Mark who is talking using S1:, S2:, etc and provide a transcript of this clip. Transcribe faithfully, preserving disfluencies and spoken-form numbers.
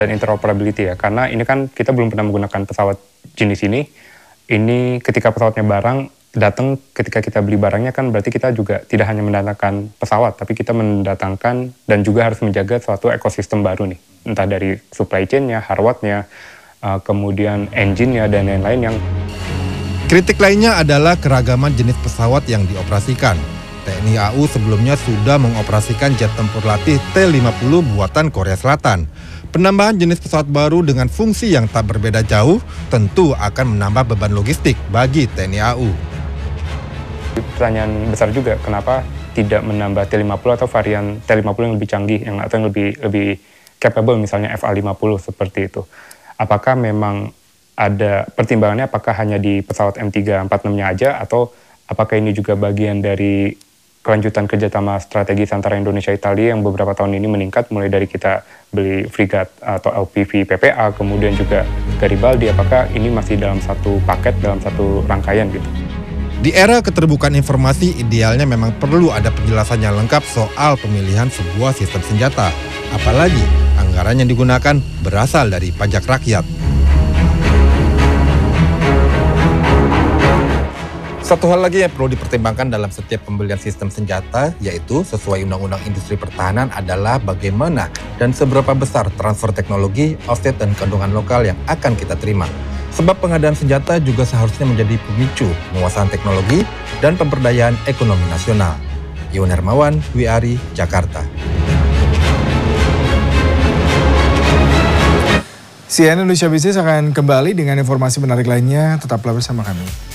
S1: dan interoperability ya, karena ini kan kita belum pernah menggunakan pesawat jenis ini. Ini ketika pesawatnya barang datang, ketika kita beli barangnya kan berarti kita juga tidak hanya mendatangkan pesawat, tapi kita mendatangkan dan juga harus menjaga suatu ekosistem baru nih, entah dari supply chain-nya, hardware-nya, uh, kemudian engine-nya dan lain-lain yang.
S2: Kritik lainnya adalah keragaman jenis pesawat yang dioperasikan. T N I A U sebelumnya sudah mengoperasikan jet tempur latih T lima puluh buatan Korea Selatan. Penambahan jenis pesawat baru dengan fungsi yang tak berbeda jauh tentu akan menambah beban logistik bagi T N I A U.
S1: Pertanyaan besar juga, kenapa tidak menambah T lima puluh atau varian T lima puluh yang lebih canggih, yang atau yang lebih lebih capable, misalnya F A lima puluh seperti itu. Apakah memang ada pertimbangannya, apakah hanya di pesawat M tiga empat enam-nya aja, atau apakah ini juga bagian dari kelanjutan kerjasama strategis antara Indonesia Italia yang beberapa tahun ini meningkat, mulai dari kita beli frigat atau L P V P P A, kemudian juga Garibaldi, apakah ini masih dalam satu paket, dalam satu rangkaian gitu?
S2: Di era keterbukaan informasi, idealnya memang perlu ada penjelasan yang lengkap soal pemilihan sebuah sistem senjata. Apalagi anggaran yang digunakan berasal dari pajak rakyat. Satu hal lagi yang perlu dipertimbangkan dalam setiap pembelian sistem senjata, yaitu sesuai Undang-Undang Industri Pertahanan adalah bagaimana dan seberapa besar transfer teknologi, offset dan keuntungan lokal yang akan kita terima. Sebab pengadaan senjata juga seharusnya menjadi pemicu penguasaan teknologi dan pemberdayaan ekonomi nasional. Iwan Hermawan, W R I, Jakarta.
S3: C N N Indonesia Business akan kembali dengan informasi menarik lainnya. Tetaplah bersama kami.